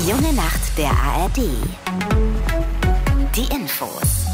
Die junge Nacht der ARD. Die Infos.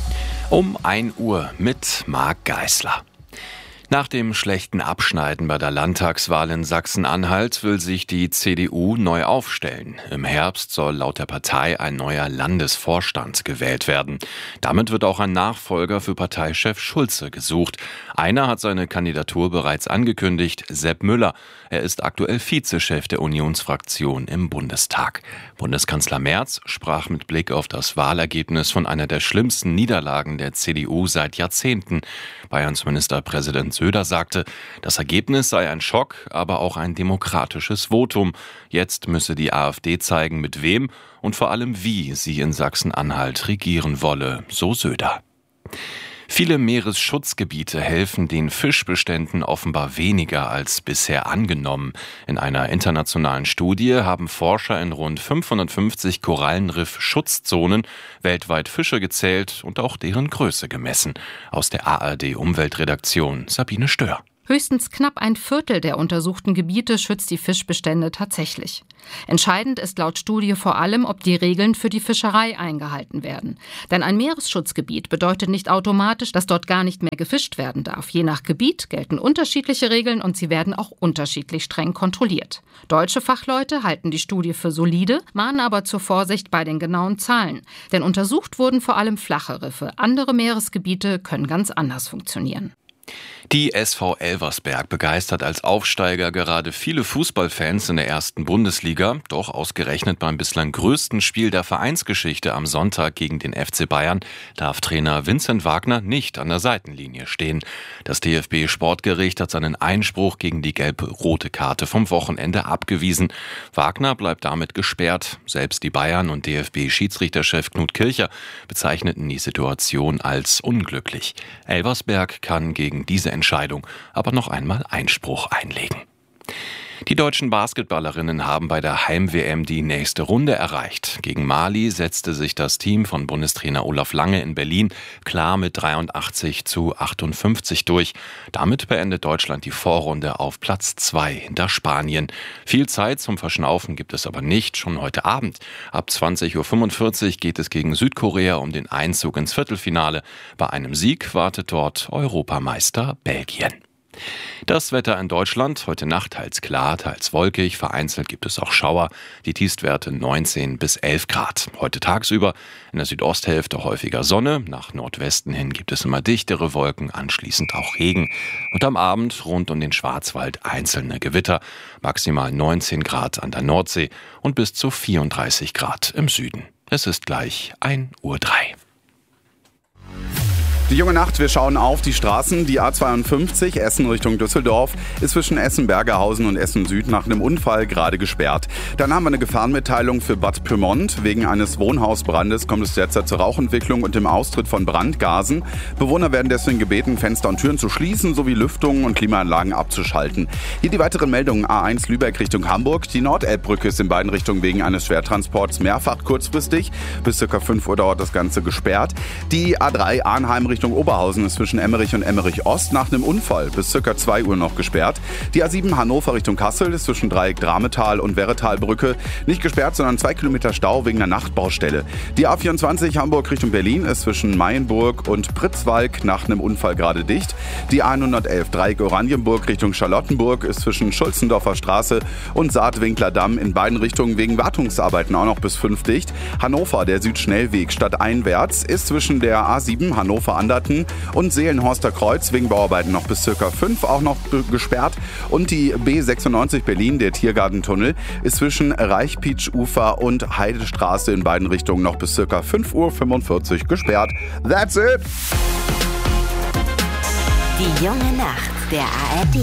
Um 1 Uhr mit Marc Geisler. Nach dem schlechten Abschneiden bei der Landtagswahl in Sachsen-Anhalt will sich die CDU neu aufstellen. Im Herbst soll laut der Partei ein neuer Landesvorstand gewählt werden. Damit wird auch ein Nachfolger für Parteichef Schulze gesucht. Einer hat seine Kandidatur bereits angekündigt, Sepp Müller. Er ist aktuell Vizechef der Unionsfraktion im Bundestag. Bundeskanzler Merz sprach mit Blick auf das Wahlergebnis von einer der schlimmsten Niederlagen der CDU seit Jahrzehnten. Bayerns Ministerpräsident Söder sagte, das Ergebnis sei ein Schock, aber auch ein demokratisches Votum. Jetzt müsse die AfD zeigen, mit wem und vor allem wie sie in Sachsen-Anhalt regieren wolle, so Söder. Viele Meeresschutzgebiete helfen den Fischbeständen offenbar weniger als bisher angenommen. In einer internationalen Studie haben Forscher in rund 550 Korallenriff-Schutzzonen weltweit Fische gezählt und auch deren Größe gemessen. Aus der ARD-Umweltredaktion Sabine Stör. Höchstens knapp 1/4 der untersuchten Gebiete schützt die Fischbestände tatsächlich. Entscheidend ist laut Studie vor allem, ob die Regeln für die Fischerei eingehalten werden. Denn ein Meeresschutzgebiet bedeutet nicht automatisch, dass dort gar nicht mehr gefischt werden darf. Je nach Gebiet gelten unterschiedliche Regeln und sie werden auch unterschiedlich streng kontrolliert. Deutsche Fachleute halten die Studie für solide, mahnen aber zur Vorsicht bei den genauen Zahlen. Denn untersucht wurden vor allem flache Riffe. Andere Meeresgebiete können ganz anders funktionieren. Die SV Elversberg begeistert als Aufsteiger gerade viele Fußballfans in der ersten Bundesliga. Doch ausgerechnet beim bislang größten Spiel der Vereinsgeschichte am Sonntag gegen den FC Bayern darf Trainer Vincent Wagner nicht an der Seitenlinie stehen. Das DFB-Sportgericht hat seinen Einspruch gegen die gelb-rote Karte vom Wochenende abgewiesen. Wagner bleibt damit gesperrt. Selbst die Bayern und DFB-Schiedsrichterchef Knut Kircher bezeichneten die Situation als unglücklich. Elversberg kann gegen diese Entscheidung aber noch einmal Einspruch einlegen. Die deutschen Basketballerinnen haben bei der Heim-WM die nächste Runde erreicht. Gegen Mali setzte sich das Team von Bundestrainer Olaf Lange in Berlin klar mit 83:58 durch. Damit beendet Deutschland die Vorrunde auf Platz 2 hinter Spanien. Viel Zeit zum Verschnaufen gibt es aber nicht, schon heute Abend. Ab 20:45 Uhr geht es gegen Südkorea um den Einzug ins Viertelfinale. Bei einem Sieg wartet dort Europameister Belgien. Das Wetter in Deutschland, heute Nacht teils klar, teils wolkig, vereinzelt gibt es auch Schauer, die Tiefstwerte 19 bis 11 Grad. Heute tagsüber in der Südosthälfte häufiger Sonne, nach Nordwesten hin gibt es immer dichtere Wolken, anschließend auch Regen. Und am Abend rund um den Schwarzwald einzelne Gewitter, maximal 19 Grad an der Nordsee und bis zu 34 Grad im Süden. Es ist gleich 1:03 Uhr. Die junge Nacht, wir schauen auf die Straßen. Die A52 Essen Richtung Düsseldorf ist zwischen Essen-Bergerhausen und Essen-Süd nach einem Unfall gerade gesperrt. Dann haben wir eine Gefahrenmitteilung für Bad Pyrmont. Wegen eines Wohnhausbrandes kommt es derzeit zur Rauchentwicklung und dem Austritt von Brandgasen. Bewohner werden deswegen gebeten, Fenster und Türen zu schließen sowie Lüftungen und Klimaanlagen abzuschalten. Hier die weiteren Meldungen. A1 Lübeck Richtung Hamburg. Die Nordelbbrücke ist in beiden Richtungen wegen eines Schwertransports mehrfach kurzfristig. Bis ca. 5 Uhr dauert das Ganze gesperrt. Die A3 Arnheim Richtung Oberhausen ist zwischen Emmerich und Emmerich Ost nach einem Unfall bis ca. 2 Uhr noch gesperrt. Die A7 Hannover Richtung Kassel ist zwischen Dreieck Drametal und Werretalbrücke nicht gesperrt, sondern 2 Kilometer Stau wegen einer Nachtbaustelle. Die A24 Hamburg Richtung Berlin ist zwischen Mayenburg und Pritzwalk nach einem Unfall gerade dicht. Die A111 Dreieck Oranienburg Richtung Charlottenburg ist zwischen Schulzendorfer Straße und Saatwinkler Damm in beiden Richtungen wegen Wartungsarbeiten auch noch bis 5 dicht. Hannover, der Südschnellweg stadteinwärts, ist zwischen der A7 Hannover Anderten und Seelenhorster Kreuz wegen Bauarbeiten noch bis ca. 5 auch noch gesperrt. Und die B96 Berlin, der Tiergartentunnel, ist zwischen Reichpietsch-Ufer und Heidestraße in beiden Richtungen noch bis ca. 5:45 Uhr gesperrt. That's it! Die junge Nacht der ARD.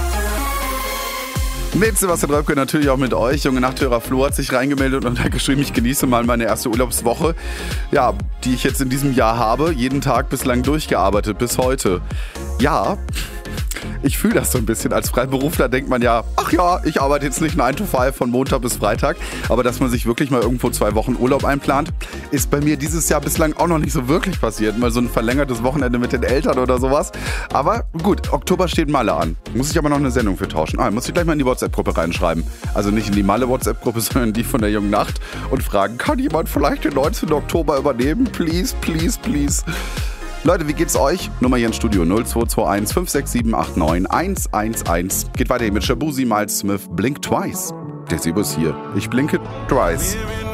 Mit Sebastian Röpke, natürlich auch mit euch. Junge Nachthörer Flo hat sich reingemeldet und hat geschrieben, ich genieße mal meine erste Urlaubswoche, ja, die ich jetzt in diesem Jahr habe. Jeden Tag bislang durchgearbeitet, bis heute. Ja, Ich fühle das so ein bisschen. Als Freiberufler denkt man ja, ach ja, ich arbeite jetzt nicht 9 to 5 von Montag bis Freitag. Aber dass man sich wirklich mal irgendwo 2 Wochen Urlaub einplant, ist bei mir dieses Jahr bislang auch noch nicht so wirklich passiert. Mal so ein verlängertes Wochenende mit den Eltern oder sowas. Aber gut, Oktober steht Malle an. Muss ich aber noch eine Sendung für tauschen. Muss ich gleich mal in die WhatsApp-Gruppe reinschreiben. Also nicht in die Malle-WhatsApp-Gruppe, sondern die von der Jungen Nacht. Und fragen, kann jemand vielleicht den 19. Oktober übernehmen? Please, please, please. Leute, wie geht's euch? Nummer hier ins Studio 0221 567 89 111. Geht weiter hier mit Shabuzi, Miles Smith, Blink Twice. Der Sibus hier. Ich blinke twice.